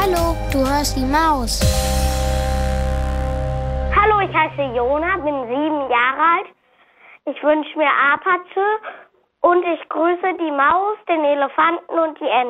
Hallo, du hörst die Maus. Hallo, ich heiße Jona, bin 7 Jahre alt. Ich wünsche mir Apache und ich grüße die Maus, den Elefanten und die Ente.